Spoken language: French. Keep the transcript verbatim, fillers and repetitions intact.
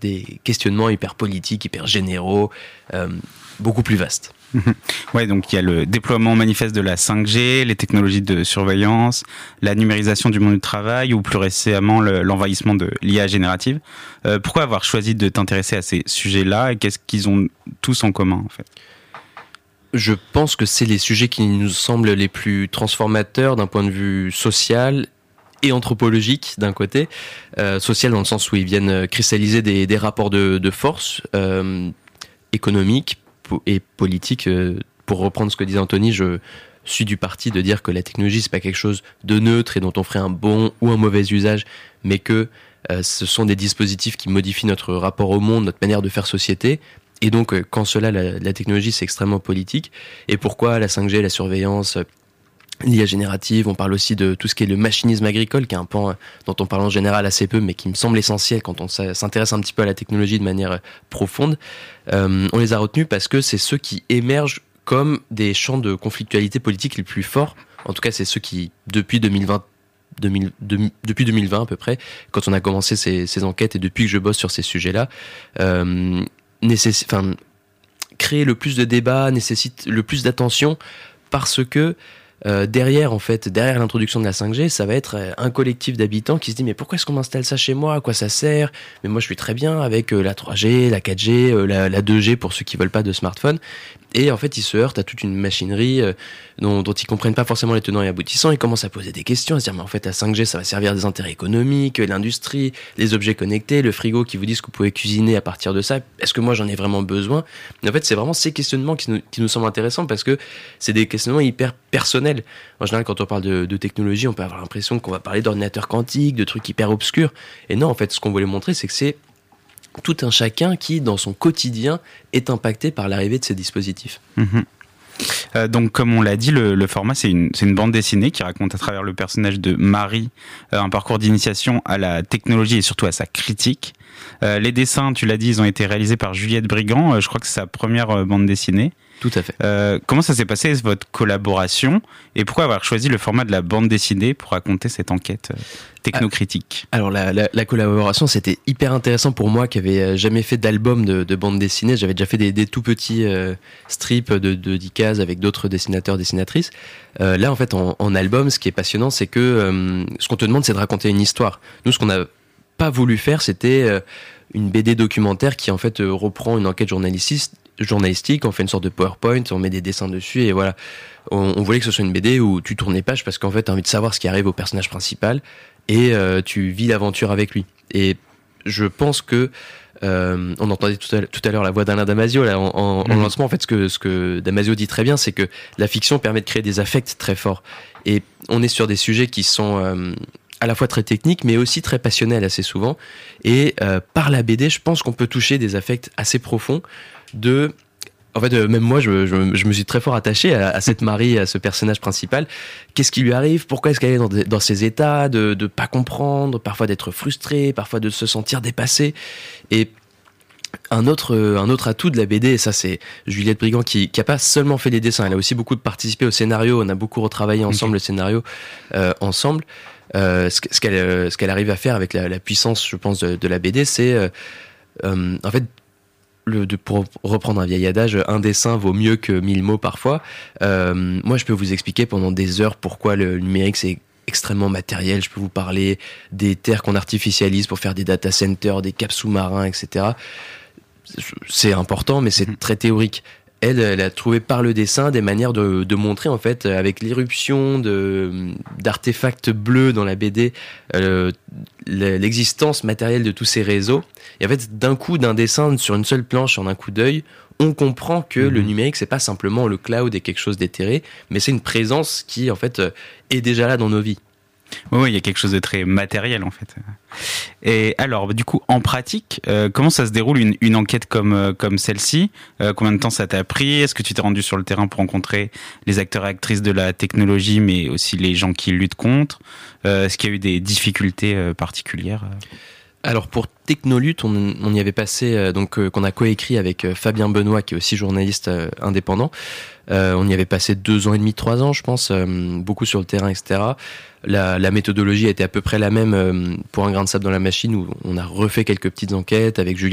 des questionnements hyper politiques, hyper généraux, euh, beaucoup plus vastes. Ouais, donc il y a le déploiement manifeste de la cinq G, les technologies de surveillance, la numérisation du monde du travail ou plus récemment le, l'envahissement de l'I A générative. Euh, pourquoi avoir choisi de t'intéresser à ces sujets-là et qu'est-ce qu'ils ont tous en commun en fait ? Je pense que c'est les sujets qui nous semblent les plus transformateurs d'un point de vue social et anthropologique d'un côté. Euh, social dans le sens où ils viennent cristalliser des, des rapports de, de force euh, économiques et politique. Pour reprendre ce que disait Anthony, je suis du parti de dire que la technologie, c'est pas quelque chose de neutre et dont on ferait un bon ou un mauvais usage, mais que euh, ce sont des dispositifs qui modifient notre rapport au monde, notre manière de faire société. Et donc, euh, quand cela, la, la technologie, c'est extrêmement politique. Et pourquoi la cinq G, la surveillance, l'I A générative, on parle aussi de tout ce qui est le machinisme agricole, qui est un pan dont on parle en général assez peu, mais qui me semble essentiel quand on s'intéresse un petit peu à la technologie de manière profonde. Euh, on les a retenus parce que c'est ceux qui émergent comme des champs de conflictualité politique les plus forts. En tout cas, c'est ceux qui, depuis deux mille vingt, deux mille, deux, depuis deux mille vingt à peu près, quand on a commencé ces, ces enquêtes et depuis que je bosse sur ces sujets-là, euh, nécess... enfin, créer le plus de débats nécessite le plus d'attention parce que Euh, derrière, en fait, derrière l'introduction de la cinq G, ça va être un collectif d'habitants qui se dit mais pourquoi est-ce qu'on m'installe ça chez moi ? À quoi ça sert ? Mais moi, je suis très bien avec euh, la trois G, la quatre G, euh, la, la deux G pour ceux qui veulent pas de smartphone. Et en fait, ils se heurtent à toute une machinerie euh, dont, dont ils comprennent pas forcément les tenants et aboutissants. Ils commencent à poser des questions, à se dire mais en fait, la cinq G, ça va servir des intérêts économiques, l'industrie, les objets connectés, le frigo qui vous disent que vous pouvez cuisiner à partir de ça. Est-ce que moi, j'en ai vraiment besoin ? Et en fait, c'est vraiment ces questionnements qui nous, qui nous semblent intéressants parce que c'est des questionnements hyper personnels. En général, quand on parle de, de technologie, on peut avoir l'impression qu'on va parler d'ordinateurs quantiques, de trucs hyper obscurs. Et non, en fait, ce qu'on voulait montrer, c'est que c'est tout un chacun qui, dans son quotidien, est impacté par l'arrivée de ces dispositifs. Mmh. Euh, donc, comme on l'a dit, le, le format, c'est une, c'est une bande dessinée qui raconte à travers le personnage de Marie euh, un parcours d'initiation à la technologie et surtout à sa critique. Euh, les dessins, tu l'as dit, ils ont été réalisés par Juliette Brigand. Euh, je crois que c'est sa première euh, bande dessinée. Tout à fait. Euh, comment ça s'est passé, votre collaboration, et pourquoi avoir choisi le format de la bande dessinée pour raconter cette enquête euh, technocritique ? Alors la, la, la collaboration, c'était hyper intéressant pour moi qui avait jamais fait d'album de, de bande dessinée. J'avais déjà fait des, des tout petits euh, strips de, de dix cases avec d'autres dessinateurs, dessinatrices. Euh, là, en fait, en, en album, ce qui est passionnant, c'est que euh, ce qu'on te demande, c'est de raconter une histoire. Nous, ce qu'on n'a pas voulu faire, c'était euh, une B D documentaire qui, en fait, euh, reprend une enquête journalistique journalistique, on fait une sorte de PowerPoint, on met des dessins dessus et voilà. On, on voulait que ce soit une B D où tu tournes les pages parce qu'en fait, tu as envie de savoir ce qui arrive au personnage principal et euh, tu vis l'aventure avec lui. Et je pense que euh, on entendait tout à, tout à l'heure la voix d'Alain Damasio là, en, en, mmh. en lancement. En fait, ce que, ce que Damasio dit très bien, c'est que la fiction permet de créer des affects très forts. Et on est sur des sujets qui sont euh, à la fois très techniques, mais aussi très passionnels assez souvent. Et euh, par la B D, je pense qu'on peut toucher des affects assez profonds. De, en fait, euh, même moi, je, je, je me suis très fort attaché à, à cette Marie, à ce personnage principal. Qu'est-ce qui lui arrive ? Pourquoi est-ce qu'elle est dans, des, dans ces états de de pas comprendre, parfois d'être frustrée, parfois de se sentir dépassée. Et un autre un autre atout de la B D, et ça c'est Juliette Brigand qui qui a pas seulement fait les dessins, elle a aussi beaucoup participé au scénario. On a beaucoup retravaillé ensemble okay. le scénario euh, ensemble. Euh, ce, ce qu'elle ce qu'elle arrive à faire avec la, la puissance, je pense, de, de la B D, c'est euh, euh, en fait. Le, de, pour reprendre un vieil adage, un dessin vaut mieux que mille mots parfois. Euh, moi, je peux vous expliquer pendant des heures pourquoi le numérique, c'est extrêmement matériel. Je peux vous parler des terres qu'on artificialise pour faire des data centers, des caps sous-marins, et cetera. C'est important, mais c'est très théorique. Elle, elle a trouvé par le dessin des manières de, de montrer, en fait, avec l'irruption de, d'artefacts bleus dans la B D, euh, l'existence matérielle de tous ces réseaux. Et en fait, d'un coup, d'un dessin sur une seule planche, en un coup d'œil, on comprend que mmh. le numérique, c'est pas simplement le cloud et quelque chose d'éthéré, mais c'est une présence qui, en fait, est déjà là dans nos vies. Oui, oui, il y a quelque chose de très matériel en fait. Et alors, du coup, en pratique, euh, comment ça se déroule une, une enquête comme, euh, comme celle-ci ? euh, Combien de temps ça t'a pris ? Est-ce que tu t'es rendu sur le terrain pour rencontrer les acteurs et actrices de la technologie, mais aussi les gens qui luttent contre ? euh, Est-ce qu'il y a eu des difficultés euh, particulières ? Alors pour Technolutte, on, on y avait passé, euh, donc euh, qu'on a coécrit avec euh, Fabien Benoît, qui est aussi journaliste euh, indépendant. Euh, on y avait passé deux ans et demi, trois ans, je pense, euh, beaucoup sur le terrain, et cetera. La, la méthodologie a été à peu près la même euh, pour Un grain de sable dans la machine, où on a refait quelques petites enquêtes avec Julien.